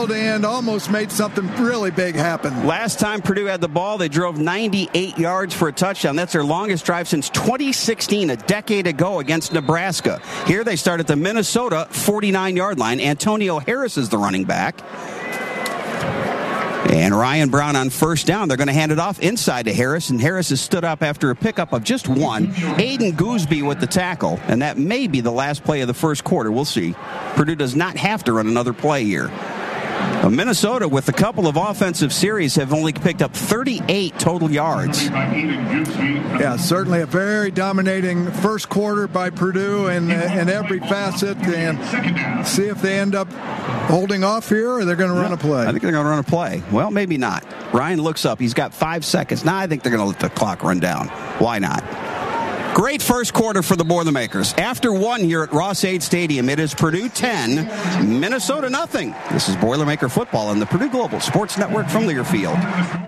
field and almost made something really big happen. Last time Purdue had the ball, they drove 98 yards for a touchdown. That's their longest drive since 2016, a decade ago, against Nebraska. Here they start at the Minnesota 49-yard line. Antonio Harris is the running back. And Ryan Brown on first down. They're going to hand it off inside to Harris, and Harris has stood up after a pickup of just one. Aiden Gooseby with the tackle, and that may be the last play of the first quarter. We'll see. Purdue does not have to run another play here. Minnesota, with a couple of offensive series, have only picked up 38 total yards. Yeah, certainly a very dominating first quarter by Purdue in every facet. And see if they end up holding off here, or they're going to run a play. I think they're going to run a play. Well, maybe not. Ryan looks up. He's got 5 seconds. Now I think they're going to let the clock run down. Why not? Great first quarter for the Boilermakers. After one here at Ross-Ade Stadium, it is Purdue 10, Minnesota nothing. This is Boilermaker football on the Purdue Global Sports Network from Learfield.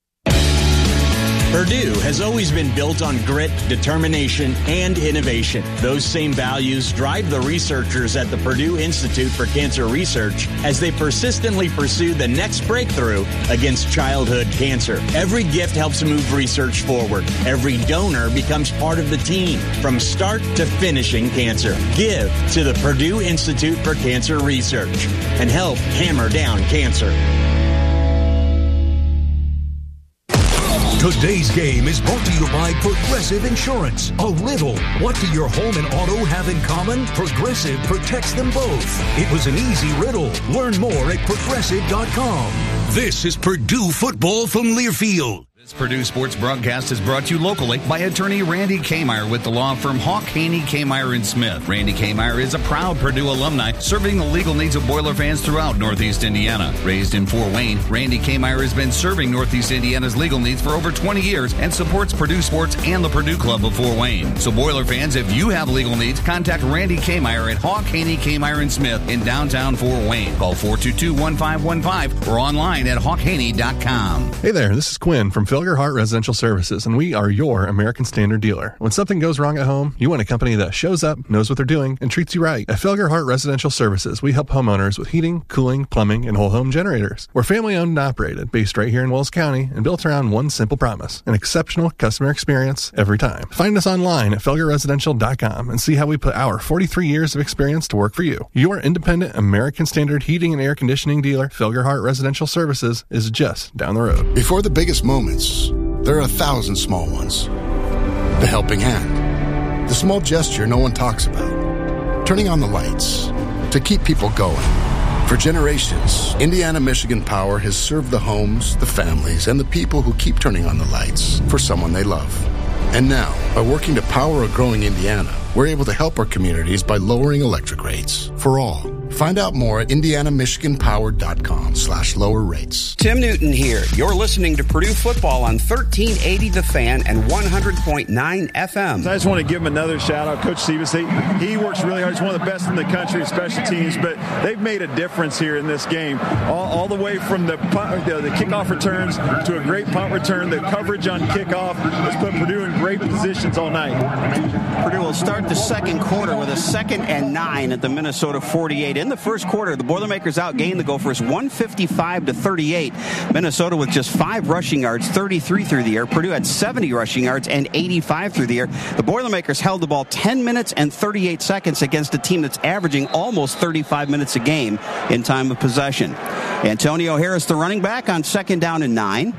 Purdue has always been built on grit, determination, and innovation. Those same values drive the researchers at the Purdue Institute for Cancer Research as they persistently pursue the next breakthrough against childhood cancer. Every gift helps move research forward. Every donor becomes part of the team from start to finishing cancer. Give to the Purdue Institute for Cancer Research and help hammer down cancer. Today's game is brought to you by Progressive Insurance. A little. What do your home and auto have in common? Progressive protects them both. It was an easy riddle. Learn more at Progressive.com. This is Purdue football from Learfield. This Purdue Sports broadcast is brought to you locally by attorney Randy Kmeyer with the law firm Hawk, Haney, Kmeyer & Smith. Randy Kmeyer is a proud Purdue alumni serving the legal needs of Boiler fans throughout Northeast Indiana. Raised in Fort Wayne, Randy Kmeyer has been serving Northeast Indiana's legal needs for over 20 years and supports Purdue sports and the Purdue Club of Fort Wayne. So Boiler fans, if you have legal needs, contact Randy Kmeyer at Hawk, Haney, Kmeyer & Smith in downtown Fort Wayne. Call 422-1515 or online at hawkhaney.com. Hey there, this is Quinn from Felger Hart Residential Services, and we are your American Standard dealer. When something goes wrong at home, you want a company that shows up, knows what they're doing, and treats you right. At Felger Hart Residential Services, we help homeowners with heating, cooling, plumbing, and whole home generators. We're family owned and operated, based right here in Wells County, and built around one simple promise: an exceptional customer experience every time. Find us online at felgerresidential.com and see how we put our 43 years of experience to work for you. Your independent American Standard heating and air conditioning dealer, Felger Hart Residential Services, is just down the road. Before the biggest moments, there are 1,000 small ones. The helping hand, the small gesture no one talks about, turning on the lights to keep people going. For generations, Indiana Michigan Power has served the homes, the families, and the people who keep turning on the lights for someone they love. And now, by working to power a growing Indiana, we're able to help our communities by lowering electric rates for all. Find out more at indianamichiganpower.com/lower rates. Tim Newton here. You're listening to Purdue football on 1380 The Fan and 100.9 FM. So I just want to give him another shout out, Coach Stevens. He works really hard. He's one of the best in the country in special teams, but they've made a difference here in this game. All the way from the kickoff returns to a great punt return. The coverage on kickoff has put Purdue in great positions all night. Purdue will start the second quarter with a 2nd and 9 at the Minnesota 48. In the first quarter, the Boilermakers outgained the Gophers 155-38. Minnesota with just 5 rushing yards, 33 through the air. Purdue had 70 rushing yards and 85 through the air. The Boilermakers held the ball 10 minutes and 38 seconds against a team that's averaging almost 35 minutes a game in time of possession. Antonio Harris, the running back, on 2nd down and 9.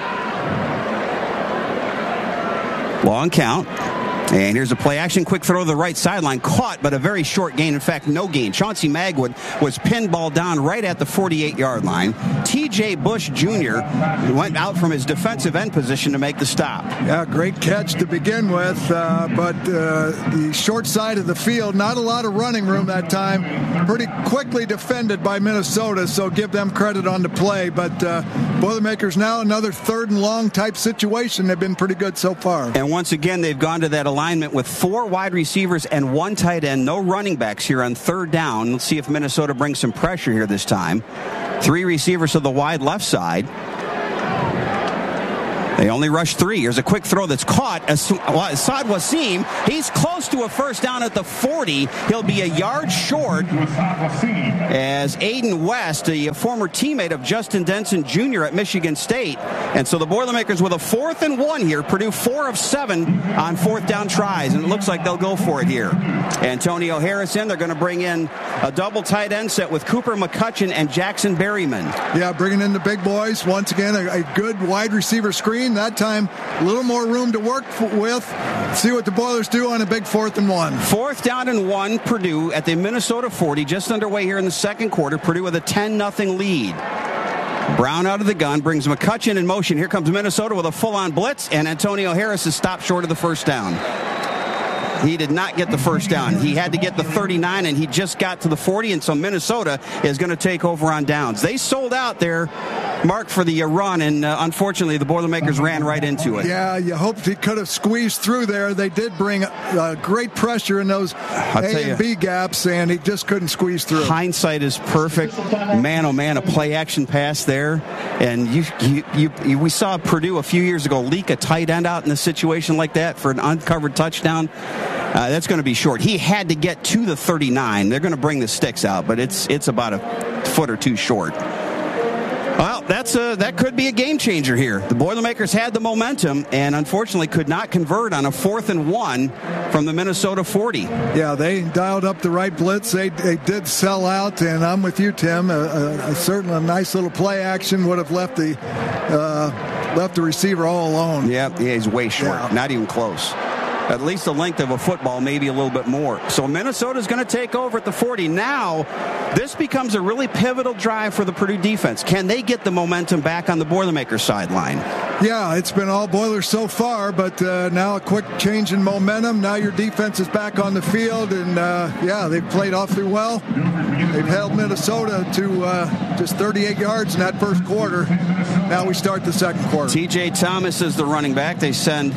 Long count. And here's a play action, quick throw to the right sideline, caught, but a very short gain. In fact, no gain. Chauncey Magwood was pinballed down right at the 48-yard line. T.J. Bush Jr. went out from his defensive end position to make the stop. Yeah, great catch to begin with, but the short side of the field, not a lot of running room that time. Pretty quickly defended by Minnesota, so give them credit on the play. But Boilermakers now another 3rd and long type situation. They've been pretty good so far. And once again, they've gone to that alignment with 4 wide receivers and 1 tight end. No running backs here on 3rd down. Let's see if Minnesota brings some pressure here this time. 3 receivers to the wide left side. They only rushed 3. Here's a quick throw that's caught. Asad Wasim, he's close to a first down at the 40. He'll be a yard short as Aiden West, a former teammate of Justin Denson Jr. at Michigan State. And so the Boilermakers with a 4th and 1 here. Purdue 4 of 7 on 4th down tries, and it looks like they'll go for it here. Antonio Harris in. They're going to bring in a double tight end set with Cooper McCutcheon and Jackson Berryman. Yeah, bringing in the big boys. Once again, a good wide receiver screen. That time, a little more room to work with. See what the Boilers do on a big 4th and 1. 4th down and 1, Purdue at the Minnesota 40. Just underway here in the second quarter. Purdue with a 10-0 lead. Brown out of the gun, brings McCutcheon in motion. Here comes Minnesota with a full-on blitz, and Antonio Harris is stopped short of the first down. He did not get the first down. He had to get the 39, and he just got to the 40, and so Minnesota is going to take over on downs. They sold out their mark for the run, and unfortunately, the Boilermakers ran right into it. Yeah, you hoped he could have squeezed through there. They did bring great pressure in those A and B gaps, and he just couldn't squeeze through. Hindsight is perfect. Man, oh man, a play-action pass there. And we saw Purdue a few years ago leak a tight end out in a situation like that for an uncovered touchdown. That's going to be short. He had to get to the 39. They're going to bring the sticks out, but it's about a foot or two short. Well, that could be a game changer here. The Boilermakers had the momentum and unfortunately could not convert on a 4th and 1 from the Minnesota 40. Yeah, they dialed up the right blitz. They did sell out, and I'm with you, Tim. Certainly a nice little play action would have left the receiver all alone. Yeah, he's way short. Not even close. At least the length of a football, maybe a little bit more. So Minnesota's going to take over at the 40. Now, this becomes a really pivotal drive for the Purdue defense. Can they get the momentum back on the Boilermakers sideline? Yeah, it's been all Boilers so far, but now a quick change in momentum. Now your defense is back on the field, and they've played awfully well. They've held Minnesota to just 38 yards in that first quarter. Now we start the second quarter. T.J. Thomas is the running back. They send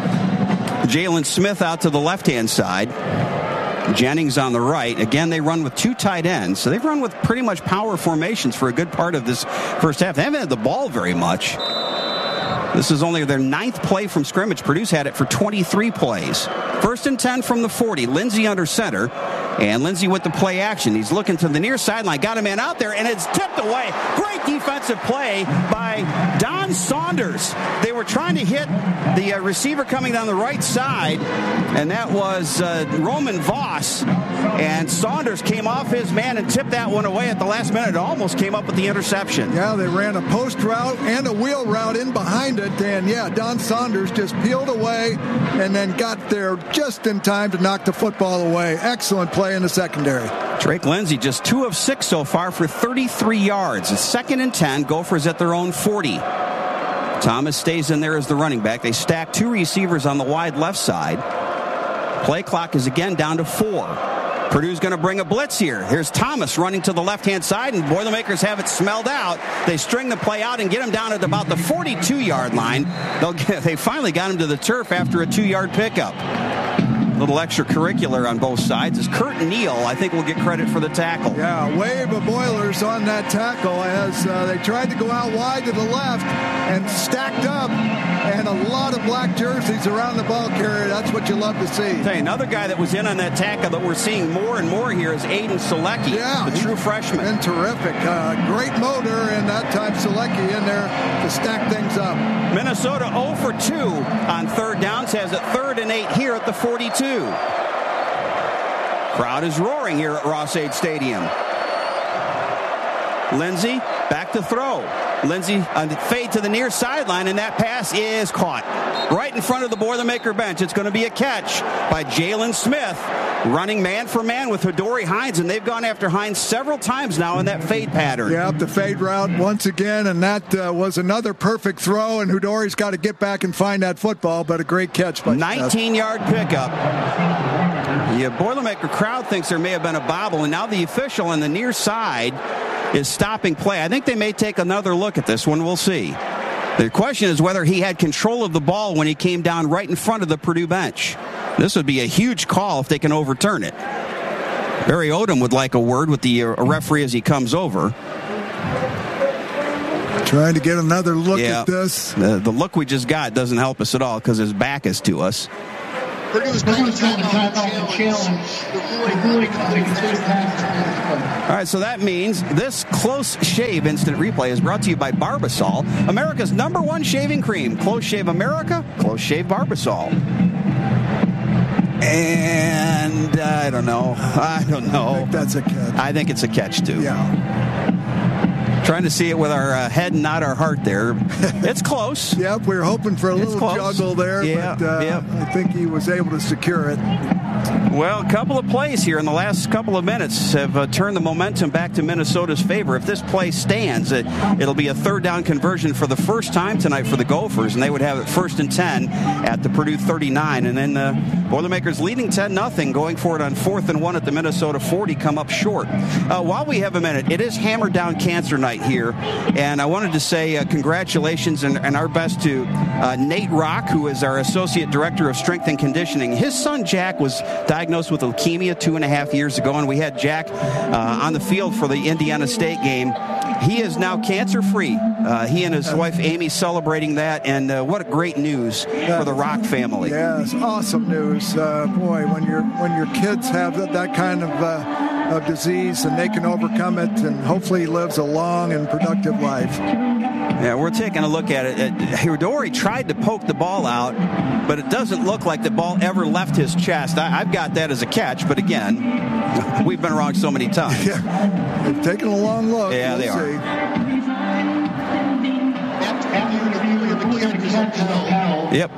Jalen Smith out to the left-hand side. Jennings on the right. Again, they run with 2 tight ends. So they've run with pretty much power formations for a good part of this first half. They haven't had the ball very much. This is only their 9th play from scrimmage. Purdue's had it for 23 plays. 1st and 10 from the 40. Lindsey under center. And Lindsey with the play action. He's looking to the near sideline. Got a man out there, and it's tipped away. Great defensive play by Don Saunders. They were trying to hit the receiver coming down the right side, and that was Roman Voss. And Saunders came off his man and tipped that one away at the last minute. It almost came up with the interception. Yeah, they ran a post route and a wheel route in behind it. And, Don Saunders just peeled away and then got there just in time to knock the football away. Excellent play in the secondary. Drake Lindsey just 2 of 6 so far for 33 yards. It's 2nd and 10. Gophers at their own 40. Thomas stays in there as the running back. They stack 2 receivers on the wide left side. Play clock is again down to 4. Purdue's going to bring a blitz here. Here's Thomas running to the left-hand side, and Boilermakers have it smelled out. They string the play out and get him down at about the 42-yard line. They finally got him to the turf after a 2-yard pickup. A little extracurricular on both sides is Kurt Neal. I think we'll get credit for the tackle. Yeah, wave of Boilers on that tackle as they tried to go out wide to the left and stacked up, and a lot of black jerseys around the ball carrier. That's what you love to see. Hey, another guy that was in on that tackle that we're seeing more and more here is Aiden Selecki, the true freshman. Been terrific. Great motor, and that time Selecki in there to stack things up. Minnesota 0 for 2 on 3rd downs, has it 3rd and 8 here at the 42. Crowd is roaring here at Ross-Ade Stadium. Lindsey back to throw. Lindsey fade to the near sideline, and that pass is caught right in front of the Boilermaker bench. It's going to be a catch by Jalen Smith, running man for man with Hidori Hines, and they've gone after Hines several times now in that fade pattern. Yeah, the fade route once again, and that was another perfect throw, and Hidori's got to get back and find that football, but a great catch by 19-yard pickup. The Boilermaker crowd thinks there may have been a bobble, and now the official on the near side is stopping play. I think they may take another look at this one. We'll see. The question is whether he had control of the ball when he came down right in front of the Purdue bench. This would be a huge call if they can overturn it. Barry Odom would like a word with the referee as he comes over. Trying to get another look at this. The look we just got doesn't help us at all because his back is to us. Purdue's calling timeout challenge. All right, so that means this close shave instant replay is brought to you by Barbasol, America's #1 shaving cream. Close Shave America, Close Shave Barbasol. And I don't know. I think that's a catch. I think it's a catch, too. Yeah. Trying to see it with our head and not our heart there. It's close. Yep, we were hoping for a little juggle there, but I think he was able to secure it. Well, a couple of plays here in the last couple of minutes have turned the momentum back to Minnesota's favor. If this play stands, it'll be a third down conversion for the first time tonight for the Gophers, and they would have it 1st and 10 at the Purdue 39. And then Boilermakers leading 10-0, going for it on 4th and 1 at the Minnesota 40, come up short. While we have a minute, it is Hammer Down Cancer Night here, and I wanted to say congratulations and our best to Nate Rock, who is our Associate Director of Strength and Conditioning. His son Jack was diagnosed with leukemia 2.5 years ago, and we had Jack on the field for the Indiana State game. He is now cancer-free. He and his wife Amy celebrating that, and what a great news for the Rock family. Yes, awesome news. Boy, when your kids have that kind of disease and they can overcome it, and hopefully he lives a long and productive life. Yeah, we're taking a look at it. Hudori tried to poke the ball out, but it doesn't look like the ball ever left his chest. I've got that as a catch, but again, we've been wrong so many times. Yeah, they've taken a long look. Yeah, they are. Yep.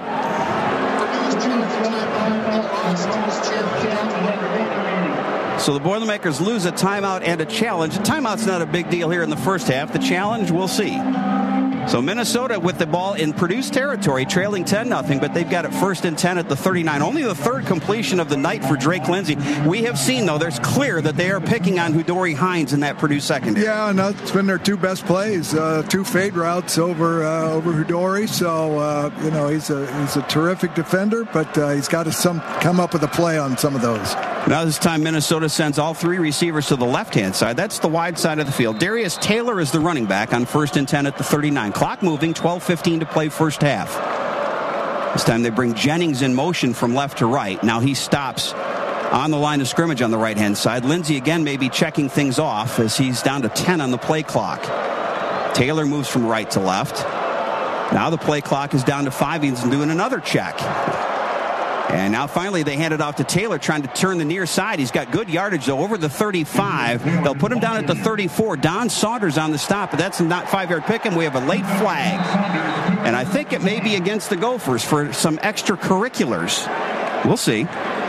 So the Boilermakers lose a timeout and a challenge. A timeout's not a big deal here in the first half. The challenge, we'll see. So Minnesota with the ball in Purdue's territory, trailing 10-0, but they've got it 1st and 10 at the 39. Only the third completion of the night for Drake Lindsey. We have seen, though, there's clear that they are picking on Hudori Hines in that Purdue secondary. Yeah, and that's been their two best plays, 2 fade routes over Hudori. So, he's a terrific defender, but he's got to come up with a play on some of those. Now this time Minnesota sends all 3 receivers to the left-hand side. That's the wide side of the field. Darius Taylor is the running back on 1st and 10 at the 39. Clock moving, 12:15 to play first half. This time they bring Jennings in motion from left to right. Now he stops on the line of scrimmage on the right-hand side. Lindsey again may be checking things off as he's down to 10 on the play clock. Taylor moves from right to left. Now the play clock is down to 5. He's doing another check. And now finally they hand it off to Taylor, trying to turn the near side. He's got good yardage, though, over the 35. They'll put him down at the 34. Don Saunders on the stop, but that's not 5-yard pick, and we have a late flag. And I think it may be against the Gophers for some extracurriculars. We'll see.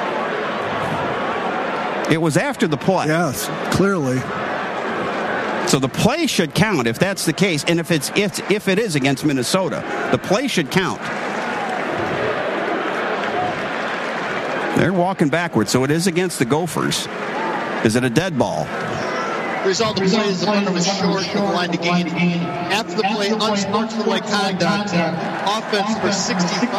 It was after the play. Yes, clearly. So the play should count if that's the case, and if it is against Minnesota, the play should count. They're walking backwards, so it is against the Gophers. Is it a dead ball? The result of the play is the runner was short of the line to gain. After the play, unsportsmanlike conduct. Offense for 65.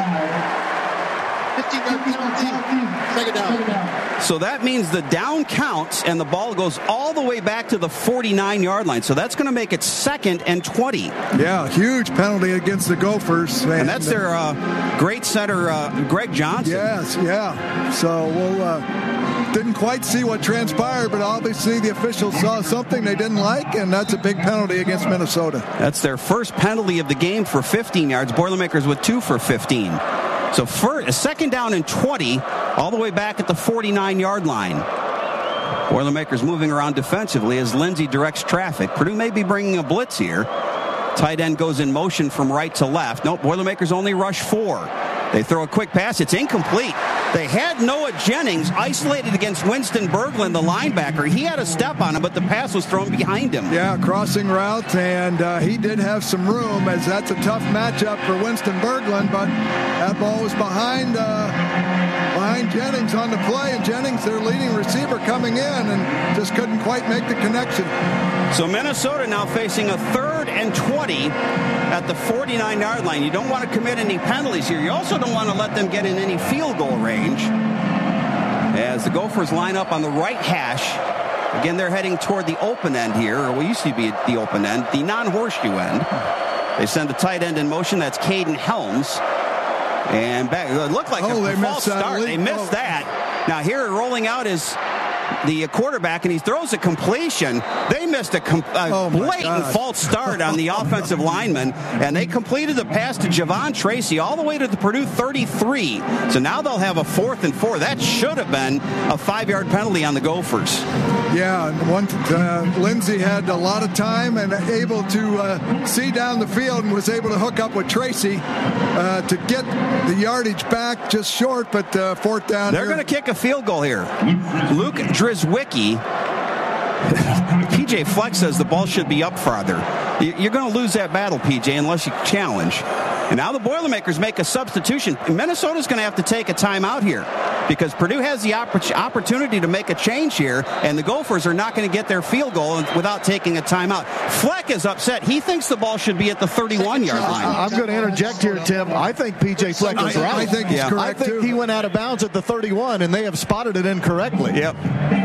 15-yard penalty. Second down. So that means the down counts, and the ball goes all the way back to the 49-yard line. So that's going to make it 2nd and 20. Yeah, huge penalty against the Gophers. And that's their great center, Greg Johnson. Yes, yeah. So we'll didn't quite see what transpired, but obviously the officials saw something they didn't like, and that's a big penalty against Minnesota. That's their first penalty of the game for 15 yards. Boilermakers with 2 for 15. So for a 2nd down and 20, all the way back at the 49-yard line. Boilermakers moving around defensively as Lindsey directs traffic. Purdue may be bringing a blitz here. Tight end goes in motion from right to left. Nope, Boilermakers only rush 4. They throw a quick pass. It's incomplete. They had Noah Jennings isolated against Winston Berglund, the linebacker. He had a step on him, but the pass was thrown behind him. Yeah, crossing route, and he did have some room, as that's a tough matchup for Winston Berglund, but that ball was behind Jennings on the play, and Jennings, their leading receiver, coming in and just couldn't quite make the connection. So Minnesota now facing a 3rd and 20 at the 49-yard line. You don't want to commit any penalties here. You also don't want to let them get in any field goal range. As the Gophers line up on the right hash Again, they're heading toward the open end here, or what used to be the open end, the non-horseshoe end. They send the tight end in motion. That's Caden Helms. And back, it looked like a false start. They missed that. Now here rolling out is the quarterback, and he throws a completion. They missed a blatant false start on the offensive lineman, and they completed the pass to Javon Tracy all the way to the Purdue 33. So now they'll have a 4th and 4. That should have been a 5-yard penalty on the Gophers. Yeah, Lindsey had a lot of time and able to see down the field and was able to hook up with Tracy to get the yardage back just short, but 4th down. They're going to kick a field goal here. Luke Drizwicki. PJ Fleck says the ball should be up farther. You're going to lose that battle, PJ, unless you challenge. And now the Boilermakers make a substitution. Minnesota's going to have to take a timeout here because Purdue has the opportunity to make a change here, and the Gophers are not going to get their field goal without taking a timeout. Fleck is upset. He thinks the ball should be at the 31-yard line. I'm going to interject here, Tim. I think P.J. Fleck is right. I think he's correct, I think he went out of bounds at the 31, and they have spotted it incorrectly. Yep.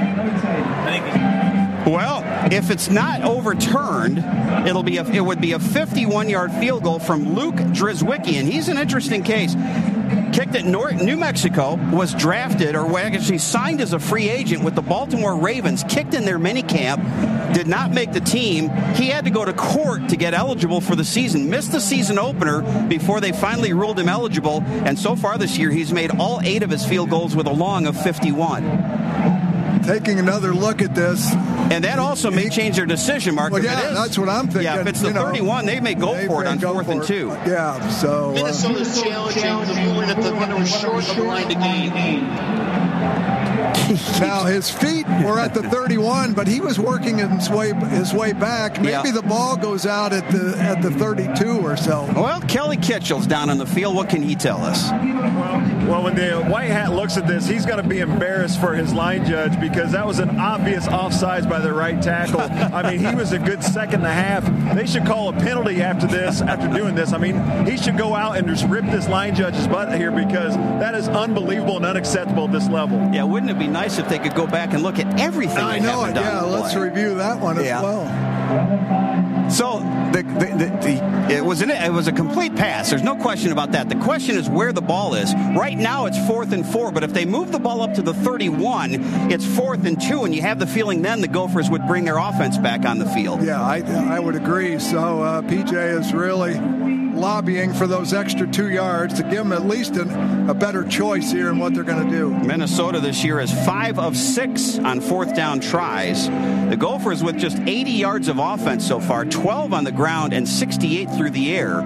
Well, if it's not overturned, it would be a 51-yard field goal from Luke Drizwicki, and he's an interesting case. Kicked at New Mexico, was drafted, or actually signed as a free agent with the Baltimore Ravens, kicked in their minicamp, did not make the team. He had to go to court to get eligible for the season, missed the season opener before they finally ruled him eligible, and so far this year he's made all 8 of his field goals with a long of 51. Taking another look at this. And that also may change their decision, Mark. Well, yeah, that's what I'm thinking. Yeah, if it's the 31, they may go for it on 4th and 2. Yeah, so. Minnesota's challenging the movement at the runner was short of the line to gain. Now, his feet were at the 31, but he was working his way back. Maybe the ball goes out at the 32 or so. Well, Kelly Kitchell's down on the field. What can he tell us? Well, when the white hat looks at this, he's going to be embarrassed for his line judge because that was an obvious offsides by the right tackle. I mean, he was a good 2nd and a half. They should call a penalty after doing this. I mean, he should go out and just rip this line judge's butt here because that is unbelievable and unacceptable at this level. Yeah, wouldn't it be nice if they could go back and look at everything I know it. Yeah, let's review that one as well. So it was a complete pass. There's no question about that. The question is where the ball is. Right now it's 4th and 4, but if they move the ball up to the 31, it's 4th and 2, and you have the feeling then the Gophers would bring their offense back on the field. Yeah, I would agree. So PJ is really lobbying for those extra 2 yards to give them at least a better choice here in what they're going to do. Minnesota this year is 5 of 6 on 4th down tries. The Gophers with just 80 yards of offense so far, 12 on the ground and 68 through the air.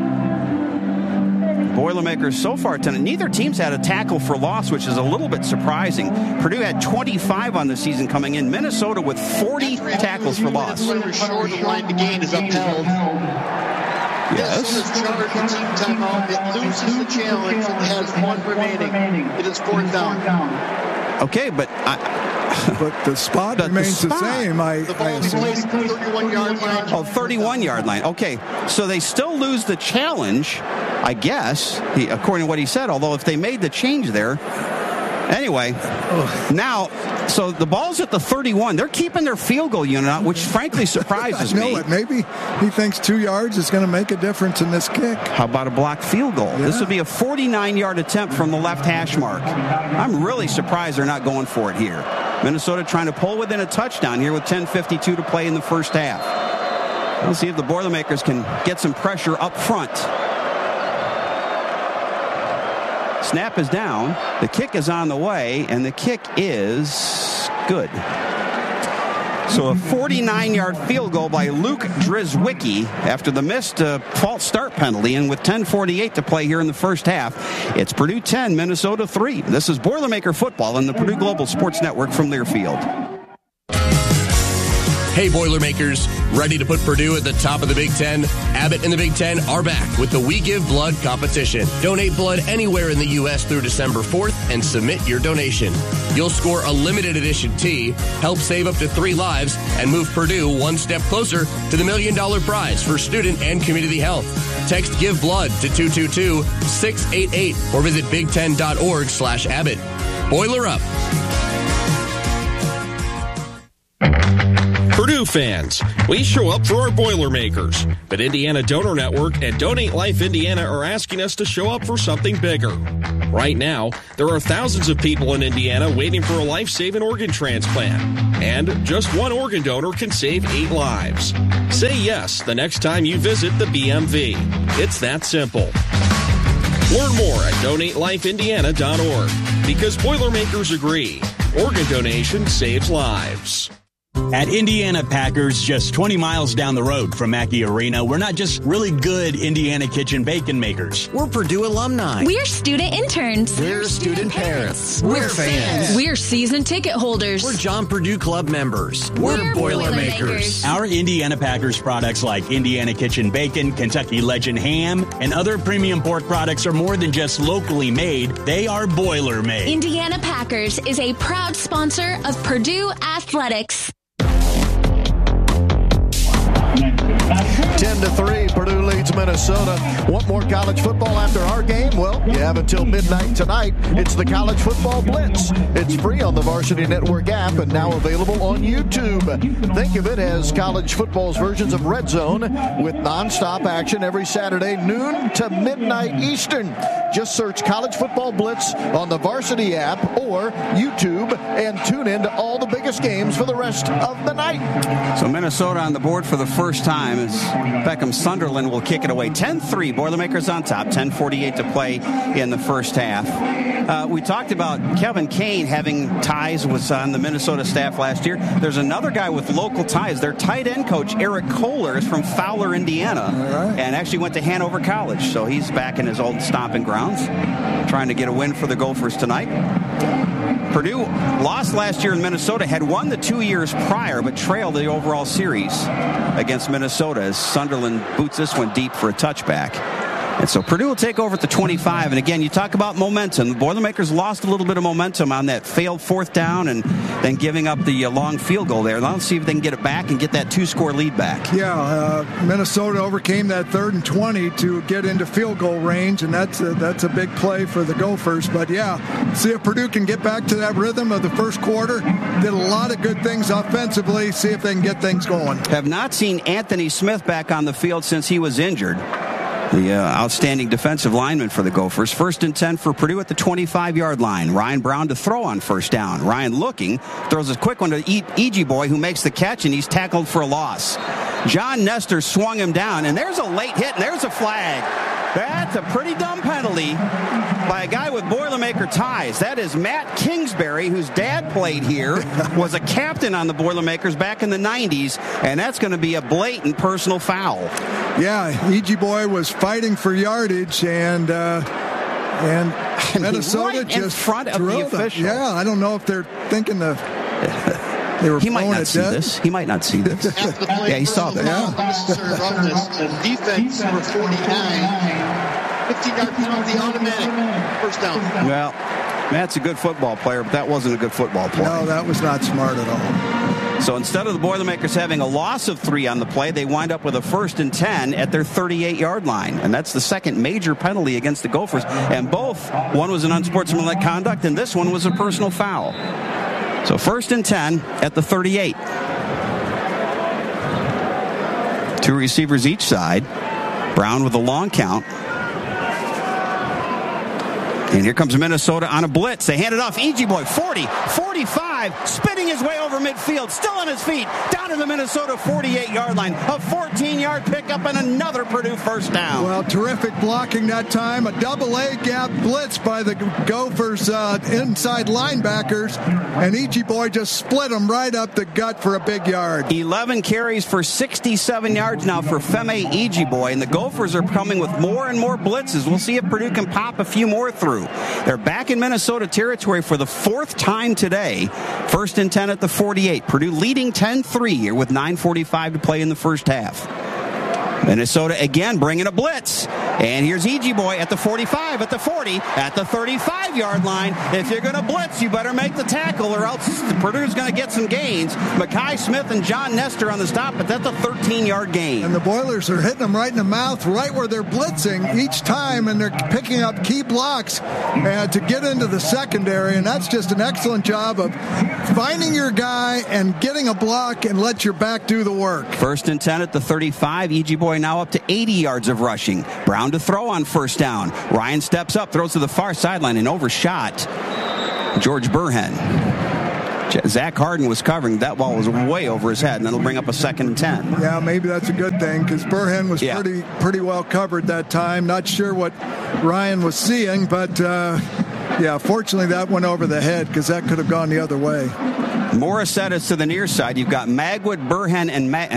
Boilermakers so far tonight, neither team's had a tackle for loss, which is a little bit surprising. Purdue had 25 on the season coming in. Minnesota with 40 tackles for loss. Short of line to gain is upheld. Yes. Charged the team timeout. It loses the challenge and has 1 remaining. It is 4th down. Okay, but the spot remains the same. The ball is placed at the 31-yard line. Oh, 31-yard line. Okay, so they still lose the challenge, I guess, according to what he said, although if they made the change there. Anyway, now, so the ball's at the 31. They're keeping their field goal unit out, which frankly surprises me. It. Maybe he thinks 2 yards is going to make a difference in this kick. How about a blocked field goal? Yeah. This would be a 49-yard attempt from the left hash mark. I'm really surprised they're not going for it here. Minnesota trying to pull within a touchdown here with 10:52 to play in the first half. We'll see if the Boilermakers can get some pressure up front. Snap is down. The kick is on the way, and the kick is good. So a 49-yard field goal by Luke Drizwicki after the missed false start penalty, and with 10:48 to play here in the first half. It's Purdue 10, Minnesota 3. This is Boilermaker football on the Purdue Global Sports Network from Learfield. Hey, Boilermakers, ready to put Purdue at the top of the Big Ten? Abbott and the Big Ten are back with the We Give Blood competition. Donate blood anywhere in the U.S. through December 4th and submit your donation. You'll score a limited edition tee, help save up to 3 lives, and move Purdue one step closer to the $1 million prize for student and community health. Text Give Blood to 222-688 or visit big10.org/Abbott. Boiler up. Purdue fans, we show up for our Boilermakers, but Indiana Donor Network and Donate Life Indiana are asking us to show up for something bigger. Right now, there are thousands of people in Indiana waiting for a life-saving organ transplant, and just one organ donor can save 8 lives. Say yes the next time you visit the BMV. It's that simple. Learn more at DonateLifeIndiana.org, because Boilermakers agree. Organ donation saves lives. At Indiana Packers, just 20 miles down the road from Mackey Arena, we're not just really good Indiana kitchen bacon makers. We're Purdue alumni. We're student interns. We're student parents. We're fans. We're season ticket holders. We're John Purdue Club members. We're Boilermakers. Our Indiana Packers products like Indiana Kitchen Bacon, Kentucky Legend Ham, and other premium pork products are more than just locally made. They are Boiler made. Indiana Packers is a proud sponsor of Purdue Athletics. 10-3, Purdue leads Minnesota. Want more college football after our game? Well, you have until midnight tonight. It's the College Football Blitz. It's free on the Varsity Network app and now available on YouTube. Think of it as college football's versions of Red Zone with nonstop action every Saturday, noon to midnight Eastern. Just search College Football Blitz on the Varsity app or YouTube and tune in to all the biggest games for the rest of the night. So Minnesota on the board for the first time as Beckham Sunderland will kick it away. 10-3, Boilermakers on top, 10:48 to play in the first half. We talked about Kevin Kane having ties, was on the Minnesota staff last year. There's another guy with local ties. Their tight end coach, Eric Kohler, is from Fowler, Indiana, and actually went to Hanover College. So he's back in his old stomping grounds, trying to get a win for the Gophers tonight. Purdue lost last year in Minnesota, had won the 2 years prior, but trailed the overall series against Minnesota as Sunderland boots this one deep for a touchback. And so Purdue will take over at the 25. And again, you talk about momentum. The Boilermakers lost a little bit of momentum on that failed fourth down and then giving up the long field goal there. Let's see if they can get it back and get that 2-score lead back. Yeah, Minnesota overcame that 3rd and 20 to get into field goal range, and that's a big play for the Gophers. But yeah, see if Purdue can get back to that rhythm of the first quarter. Did a lot of good things offensively. See if they can get things going. Have not seen Anthony Smith back on the field since he was injured. The outstanding defensive lineman for the Gophers. 1st and 10 for Purdue at the 25-yard line. Ryan Brown to throw on first down. Ryan looking, throws a quick one to Ejigboy, who makes the catch, and he's tackled for a loss. John Nestor swung him down, and there's a late hit, and there's a flag. That's a pretty dumb penalty by a guy with Boilermaker ties. That is Matt Kingsbury, whose dad played here, was a captain on the Boilermakers back in the 90s, and that's going to be a blatant personal foul. Yeah, Ejigboy was fighting for yardage, and Minnesota right just in front of the official. Yeah, I don't know if they're thinking they were. He might not see this. He might not see this. Yeah, he saw that. Yeah. Defense number 49. 15-yard penalty, automatic. First down. Well, Matt's a good football player, but that wasn't a good football play. No, that was not smart at all. So instead of the Boilermakers having a loss of 3 on the play, they wind up with a 1st and 10 at their 38-yard line. And that's the second major penalty against the Gophers. And both, one was an unsportsmanlike conduct, and this one was a personal foul. So 1st and 10 at the 38. 2 receivers each side. Brown with a long count. And here comes Minnesota on a blitz. They hand it off. Ejigboy, 40, 45, spinning his way over midfield, still on his feet, down to the Minnesota 48-yard line. A 14-yard pickup and another Purdue first down. Well, terrific blocking that time. A double-A gap blitz by the Gophers inside linebackers, and Ejigboy just split them right up the gut for a big yard. 11 carries for 67 yards now for Femi Ejigboy, and the Gophers are coming with more and more blitzes. We'll see if Purdue can pop a few more through. They're back in Minnesota territory for the 4th time today. 1st and 10 at the 48. Purdue leading 10-3 here with 9:45 to play in the first half. Minnesota again bringing a blitz. And here's E.G. Boy at the 45, at the 40, at the 35-yard line. If you're going to blitz, you better make the tackle or else Purdue's going to get some gains. Makai Smith and John Nestor on the stop, but that's a 13-yard gain. And the Boilers are hitting them right in the mouth, right where they're blitzing each time, and they're picking up key blocks to get into the secondary, and that's just an excellent job of finding your guy and getting a block and let your back do the work. 1st and 10 at the 35. E.G. Boy now up to 80 yards of rushing. Brown to throw on 1st down. Ryan steps up, throws to the far sideline and overshot George Burhen. Zach Harden was covering. That ball was way over his head, and that'll bring up a 2nd and 10. Yeah, maybe that's a good thing because Burhen was pretty well covered that time. Not sure what Ryan was seeing, but fortunately that went over the head because that could have gone the other way. Morissette is to the near side. You've got Magwood, Burhen,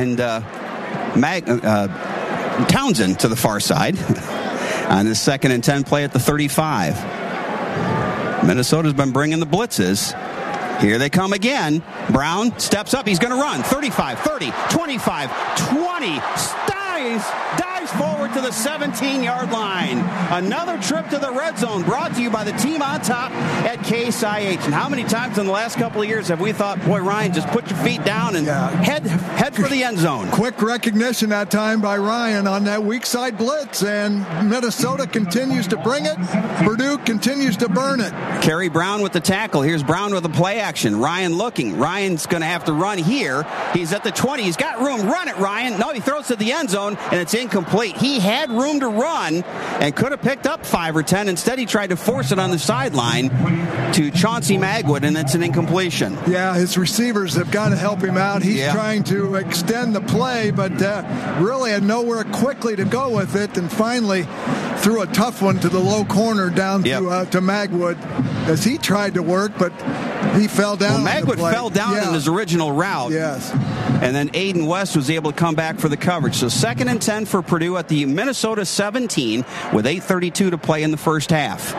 and Townsend to the far side on the 2nd and 10 play at the 35. Minnesota's been bringing the blitzes. Here they come again. Brown steps up. He's going to run. 35, 30, 25, 20. Dives forward to the 17-yard line. Another trip to the red zone brought to you by the team on top at Case IH. And how many times in the last couple of years have we thought, boy, Ryan, just put your feet down and head for the end zone. Quick recognition that time by Ryan on that weak side blitz, and Minnesota continues to bring it. Purdue continues to burn it. Kerry Brown with the tackle. Here's Brown with the play action. Ryan looking. Ryan's going to have to run here. He's at the 20. He's got room. Run it, Ryan. No, he throws to the end zone, and it's incomplete. He had room to run and could have picked up 5 or 10. Instead, he tried to force it on the sideline to Chauncey Magwood, and it's an incompletion. Yeah, his receivers have got to help him out. He's trying to extend the play, but really had nowhere quickly to go with it, and finally threw a tough one to the low corner down to Magwood as he tried to work, but he fell down. Well, Magwood fell down in his original route. Yes. And then Aiden West was able to come back for the coverage. So 2nd and 10 for Purdue at the Minnesota 17 with 8:32 to play in the first half.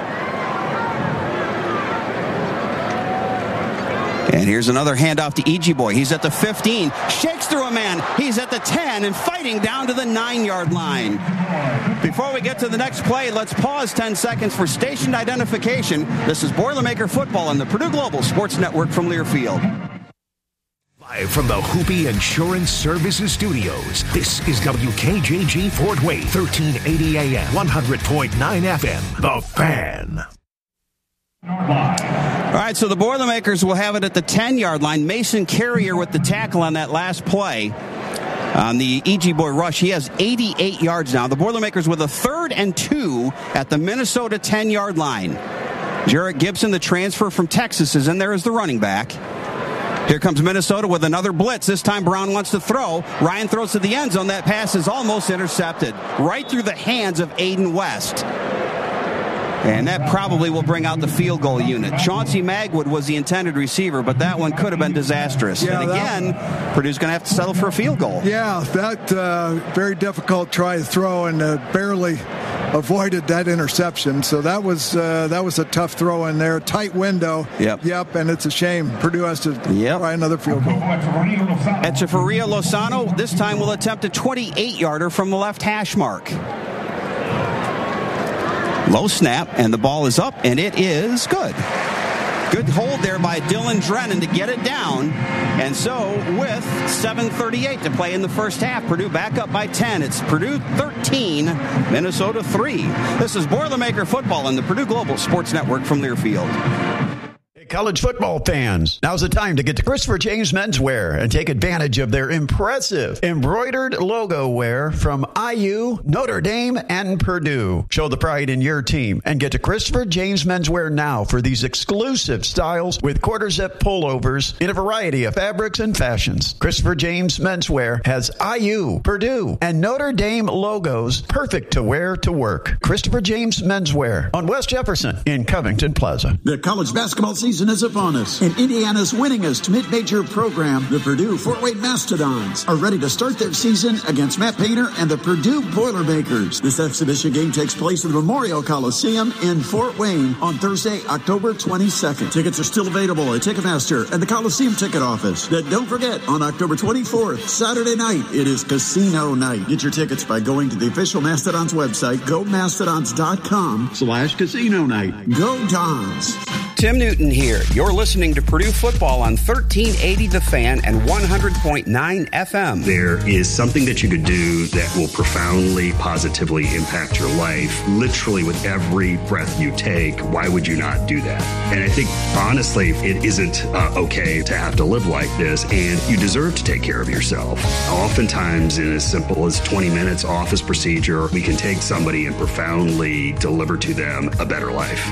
And here's another handoff to E.G. Boy. He's at the 15. Shakes through a man. He's at the 10 and fighting down to the 9-yard line. Before we get to the next play, let's pause 10 seconds for station identification. This is Boilermaker Football on the Purdue Global Sports Network from Learfield. Live from the Hoopy Insurance Services Studios, this is WKJG Fort Wayne, 1380 AM, 100.9 FM, The Fan. All right, so the Boilermakers will have it at the 10-yard line. Mason Carrier with the tackle on that last play. On the E.G. Boy rush, he has 88 yards now. The Boilermakers with a 3rd and 2 at the Minnesota 10-yard line. Jarrett Gibson, the transfer from Texas, is in there as the running back. Here comes Minnesota with another blitz. This time Brown wants to throw. Ryan throws to the end zone. That pass is almost intercepted. Right through the hands of Aiden West. And that probably will bring out the field goal unit. Chauncey Magwood was the intended receiver, but that one could have been disastrous. Yeah, and again, Purdue's going to have to settle for a field goal. Yeah, that very difficult try to throw, and barely avoided that interception. So that was a tough throw in there. Tight window. Yep, and it's a shame. Purdue has to try another field goal. Echeverria Lozano this time will attempt a 28-yarder from the left hash mark. Low snap, and the ball is up, and it is good. Good hold there by Dylan Drennan to get it down. And so with 7:38 to play in the first half, Purdue back up by 10. It's Purdue 13, Minnesota 3. This is Boilermaker Football on the Purdue Global Sports Network from Learfield. College football fans, now's the time to get to Christopher James Menswear and take advantage of their impressive embroidered logo wear from IU, Notre Dame, and Purdue. Show the pride in your team and get to Christopher James Menswear now for these exclusive styles with quarter zip pullovers in a variety of fabrics and fashions. Christopher James Menswear has IU, Purdue, and Notre Dame logos perfect to wear to work. Christopher James Menswear on West Jefferson in Covington Plaza. The college basketball season season is upon us, and Indiana's winningest mid-major program, the Purdue Fort Wayne Mastodons, are ready to start their season against Matt Painter and the Purdue Boilermakers. This exhibition game takes place at the Memorial Coliseum in Fort Wayne on Thursday, October 22nd. Tickets are still available at Ticketmaster and the Coliseum ticket office. Then don't forget, on October 24th, Saturday night, it is Casino Night. Get your tickets by going to the official Mastodons website, gomastodons.com/casino night. Go Dons! Tim Newton here. You're listening to Purdue Football on 1380 The Fan and 100.9 FM. There is something that you could do that will profoundly, positively impact your life, literally with every breath you take. Why would you not do that? And I think, honestly, it isn't okay to have to live like this, and you deserve to take care of yourself. Oftentimes, in as simple as 20 minutes office procedure, we can take somebody and profoundly deliver to them a better life.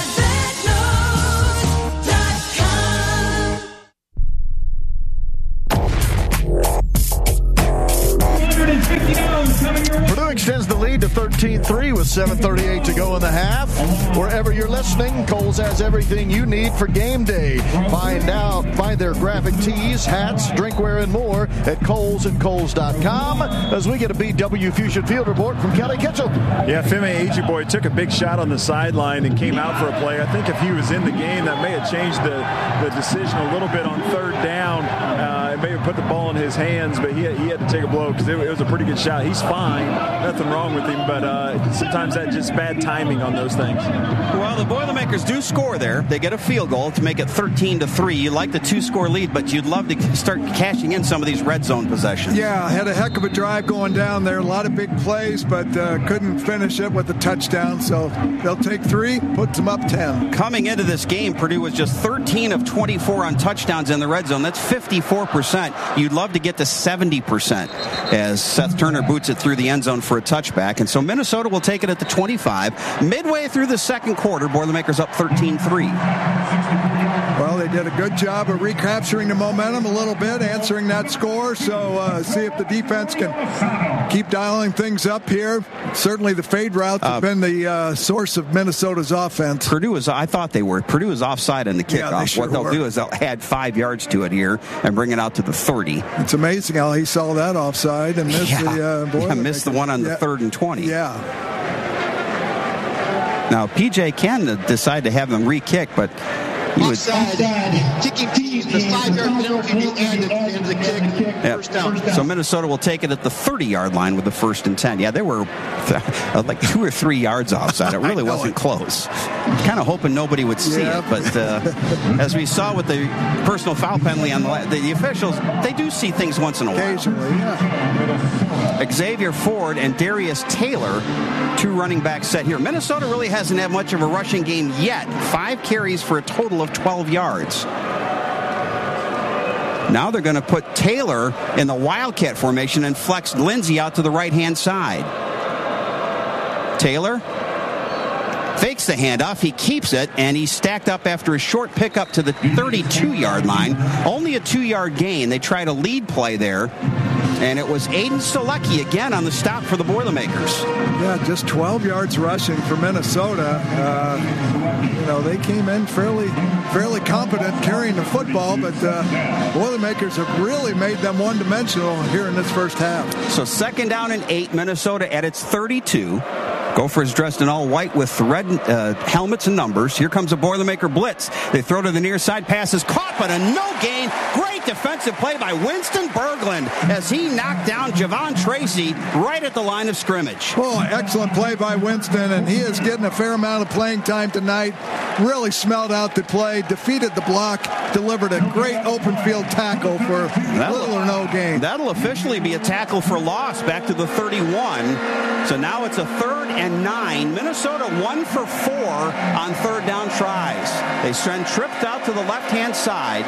Purdue extends the lead to 13-3 with 7:38 to go in the half. Wherever you're listening, Kohl's has everything you need for game day. Find their graphic tees, hats, drinkware, and more at Kohl's and Kohl's.com as we get a BW Fusion Field report from Kelly Kitchell. Yeah, Femi Ajiboye took a big shot on the sideline and came out for a play. I think if he was in the game, that may have changed the decision a little bit on third down. It may have put the ball in his hands, but he had to take a blow because it was a pretty good shot. He's fine. Nothing wrong with him, but sometimes that's just bad timing on those things. Well, the Boilermakers do score there. They get a field goal to make it 13-3. You like the two-score lead, but you'd love to start cashing in some of these red zone possessions. Yeah, had a heck of a drive going down there. A lot of big plays, but couldn't finish it with a touchdown. So they'll take 3, puts them up 10. Coming into this game, Purdue was just 13 of 24 on touchdowns in the red zone. That's 54%. You'd love to get to 70% as Seth Turner boots it through the end zone for a touchback. And so Minnesota will take it at the 25. Midway through the second quarter, Boilermakers up 13-3. Well, they did a good job of recapturing the momentum a little bit, answering that score. So see if the defense can keep dialing things up here. Certainly the fade routes have been the source of Minnesota's offense. Purdue is offside in the kickoff. Yeah, what they'll do is they'll add 5 yards to it here and bring it out to the 30. It's amazing how he saw that offside and missed missed the one on the 3rd and 20. Yeah. Now, PJ can decide to have them re-kick, but offside. Kicking team, the 5-yard penalty be added at the end of the kick. First down. So Minnesota will take it at the 30-yard line with the 1st and 10. Yeah, they were like 2 or 3 yards offside. It really wasn't close. Kind of hoping nobody would see it, but as we saw with the personal foul penalty on the officials, they do see things once in a while. Occasionally, yeah. Xavier Ford and Darius Taylor, 2 running backs set here. Minnesota really hasn't had much of a rushing game yet. 5 carries for a total of 12 yards. Now they're going to put Taylor in the Wildcat formation and flex Lindsey out to the right-hand side. Taylor fakes the handoff. He keeps it, and he's stacked up after a short pickup to the 32-yard line. Only a 2-yard gain. They tried a lead play there. And it was Aiden Selecki again on the stop for the Boilermakers. Yeah, just 12 yards rushing for Minnesota. They came in fairly competent carrying the football, but Boilermakers have really made them one-dimensional here in this first half. So 2nd down and 8, Minnesota at its 32. Gophers dressed in all white with red helmets and numbers. Here comes a Boilermaker blitz. They throw to the near side. Pass is caught, but a no gain. Great defensive play by Winston Berglund as he knocked down Javon Tracy right at the line of scrimmage. Oh, excellent play by Winston, and he is getting a fair amount of playing time tonight. Really smelled out the play, defeated the block, delivered a great open field tackle for little or no gain. That'll officially be a tackle for loss back to the 31. So now it's a 3rd and 9. Minnesota 1 for 4 on 3rd down tries. They send tripped out to the left-hand side.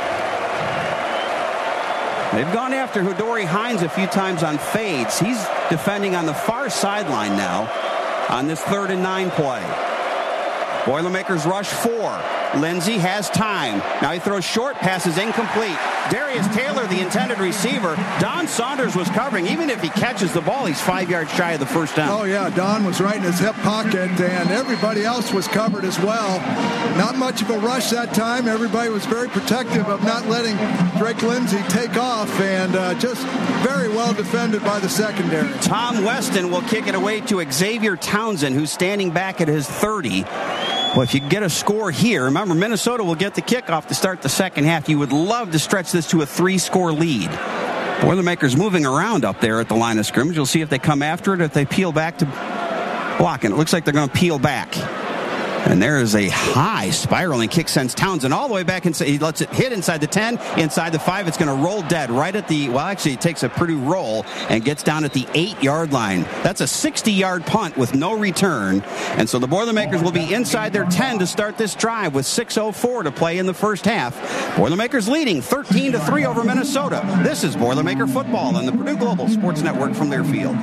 They've gone after Hudori Hines a few times on fades. He's defending on the far sideline now on this 3rd and 9 play. Boilermakers rush 4. Lindsey has time. Now he throws short, passes incomplete. Darius Taylor, the intended receiver. Don Saunders was covering. Even if he catches the ball, he's 5 yards shy of the first down. Oh, yeah, Don was right in his hip pocket, and everybody else was covered as well. Not much of a rush that time. Everybody was very protective of not letting Drake Lindsey take off, and just very well defended by the secondary. Tom Weston will kick it away to Xavier Townsend, who's standing back at his 30. Well, if you get a score here, remember, Minnesota will get the kickoff to start the second half. You would love to stretch this to a 3-score lead. Boilermakers moving around up there at the line of scrimmage. You'll see if they come after it, if they peel back to block. And it looks like they're going to peel back. And there is a high spiraling kick, sends Townsend all the way back inside. He lets it hit inside the 10, inside the 5. It's going to roll dead right at the, well, actually, it takes a Purdue roll and gets down at the 8-yard line. That's a 60-yard punt with no return. And so the Boilermakers will be inside their 10 to start this drive with 6:04 to play in the first half. Boilermakers leading 13-3 over Minnesota. This is Boilermaker football on the Purdue Global Sports Network from their field.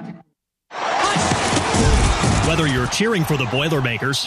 Whether you're cheering for the Boilermakers